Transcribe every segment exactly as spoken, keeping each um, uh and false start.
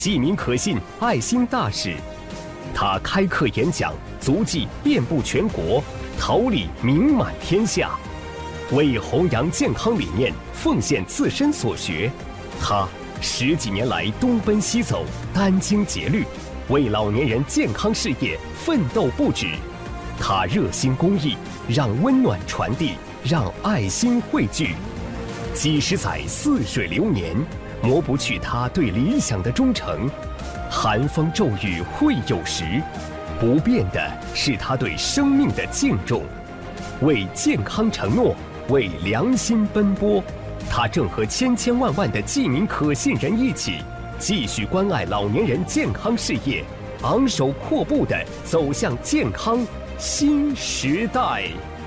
济民可信，爱心大使。他开课演讲，足迹遍布全国，桃李名满天下。为弘扬健康理念，奉献自身所学，他十几年来东奔西走，殚精竭虑，为老年人健康事业奋斗不止。他热心公益，让温暖传递，让爱心汇聚。几十载似水流年，磨不去他对理想的忠诚。寒风骤雨会有时，不变的是他对生命的敬重。为健康承诺，为良心奔波，他正和千千万万的济民可信人一起，继续关爱老年人健康事业，昂首阔步地走向健康新时代。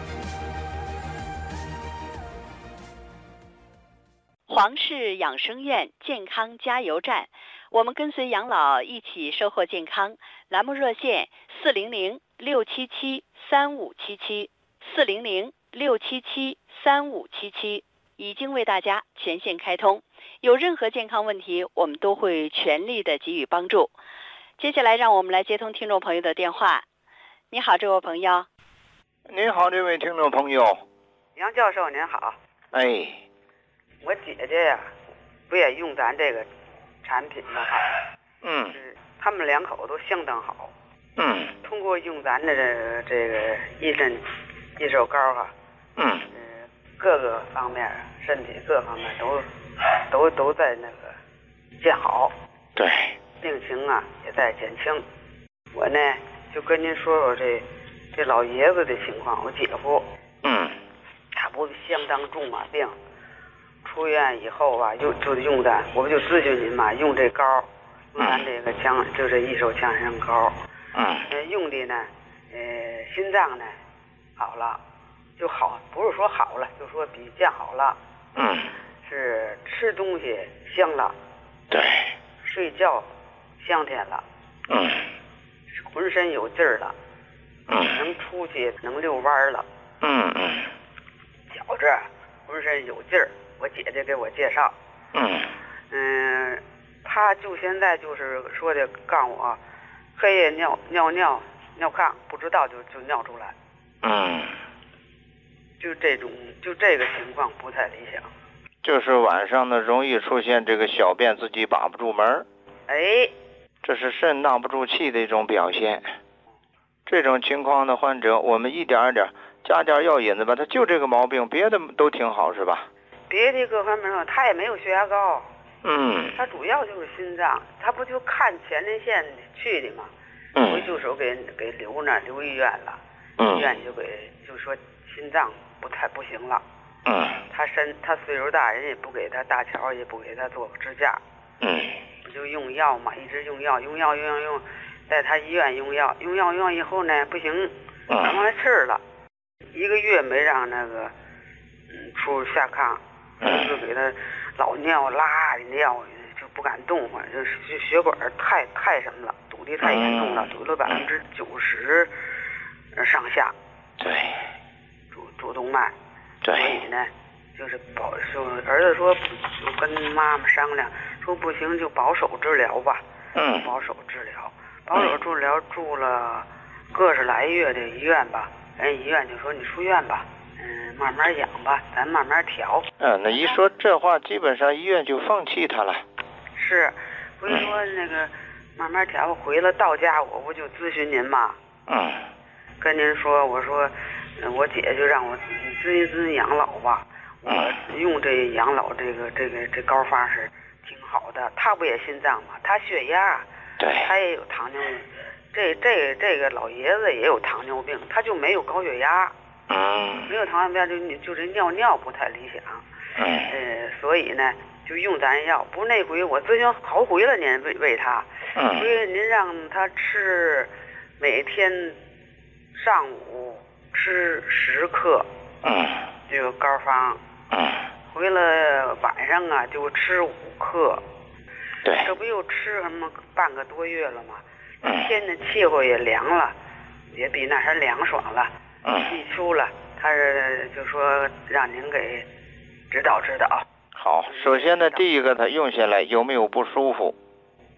黄氏养生院健康加油站，我们跟随养老一起收获健康。栏目热线四零零六七七三五七七四零零六七七三五七七已经为大家全线开通。有任何健康问题，我们都会全力的给予帮助。接下来，让我们来接通听众朋友的电话。你好，这位朋友。 您好，这位听众朋友。 杨教授您好。 哎。 我姐姐呀，不也用咱这个产品吗？哈， 嗯， 他们两口都相当好。 嗯， 通过用咱的这个这个益肾益寿膏哈， 嗯， 呃，各个方面身体各方面都都都在那个见好。 对， 病情啊也在减轻。我呢就跟您说说这这老爷子的情况，我姐夫， 嗯， 他不相当重马病。出院以后吧，又就用咱，我不就咨询您嘛，用这膏，用咱这个强，就这益寿强身膏， 嗯， 呃，用的呢，呃，心脏呢好了，就好，不是说好了，就说比见好了， 嗯， 是吃东西香了， 对， 睡觉香甜了， 嗯， 浑身有劲儿了， 嗯， 能出去能遛弯了， 嗯嗯， 觉着浑身有劲儿。我姐姐给我介绍， 嗯嗯，他就现在就是说的，告诉我，黑夜尿尿尿尿炕，不知道就就尿出来， 嗯， 就这种就这个情况不太理想， 就是晚上呢容易出现这个小便自己把不住门， 哎， 这是肾纳不住气的一种表现。这种情况的患者，我们一点一点加点药引子吧，他就这个毛病，别的都挺好是吧？ 别的各方面说，他也没有血压高， 嗯， 他主要就是心脏，他不就看前列腺去的吗？ 嗯， 回就手给给留那留医院了， 嗯， 医院就给就说心脏不太不行了， 嗯， 他身他岁数大，人也不给他搭桥，也不给他做支架， 嗯， 就用药嘛，一直用药，用药用药用，在他医院用药，用药用药以后呢，不行，慢慢吃了，一个月没让那个嗯出下炕。就给他老尿拉的尿就不敢动唤，就是血管太太什么了，堵得太严重了，堵了百分之九十上下。 对， 主主动脉。 对。 所以呢，就是保，就儿子说，就跟妈妈商量，说不行就保守治疗吧。 嗯。 保守治疗，保守治疗住了个十来月的医院吧，人医院就说你出院吧。嗯，慢慢养吧，咱慢慢调。 嗯，那一说这话，基本上医院就放弃他了。 是，所以说那个慢慢调，回了到家我不就咨询您嘛。 嗯。 跟您说，我说，我姐就让我咨询咨询养老吧。我用这养老这个这个这膏方是挺好的，他不也心脏嘛，他血压， 对， 他也有糖尿病，这这这个老爷子也有糖尿病，他就没有高血压。 嗯， 没有糖尿病就就这尿尿不太理想， 嗯， 呃，所以呢就用咱药。不是那回我咨询好回了，您喂喂他， 嗯， 所以您让他吃每天上午吃十克， 嗯， 这个膏方， 嗯， 回了晚上啊就吃五克， 对， 这不又吃什么半个多月了吗？ 嗯， 天的气候也凉了，也比那时凉爽了。 嗯， 一出了，他是就说让您给指导指导。 好，首先呢，第一个他用下来有没有不舒服？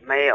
没有。